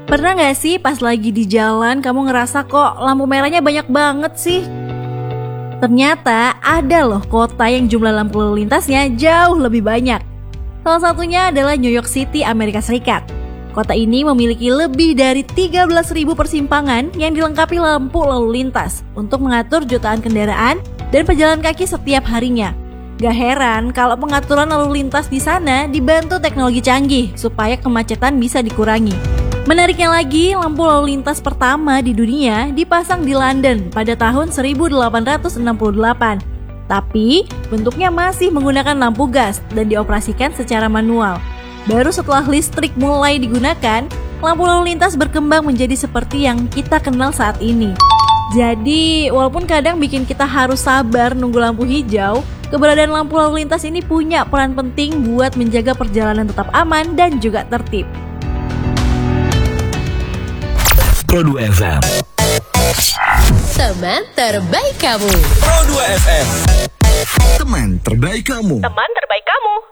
Pernah gak sih pas lagi di jalan kamu ngerasa kok lampu merahnya banyak banget sih? Ternyata ada loh kota yang jumlah lampu lalu lintasnya jauh lebih banyak. Salah satunya adalah New York City, Amerika Serikat. Kota ini memiliki lebih dari 13.000 persimpangan yang dilengkapi lampu lalu lintas untuk mengatur jutaan kendaraan dan pejalan kaki setiap harinya. Gak heran kalau pengaturan lalu lintas di sana dibantu teknologi canggih supaya kemacetan bisa dikurangi. Menariknya lagi, lampu lalu lintas pertama di dunia dipasang di London pada tahun 1868. Tapi bentuknya masih menggunakan lampu gas dan dioperasikan secara manual. Baru setelah listrik mulai digunakan, lampu lalu lintas berkembang menjadi seperti yang kita kenal saat ini. Jadi, walaupun kadang bikin kita harus sabar nunggu lampu hijau, keberadaan lampu lalu lintas ini punya peran penting buat menjaga perjalanan tetap aman dan juga tertib. Pro2 FM, teman terbaik kamu. Pro2 FM, teman terbaik kamu. Teman terbaik kamu.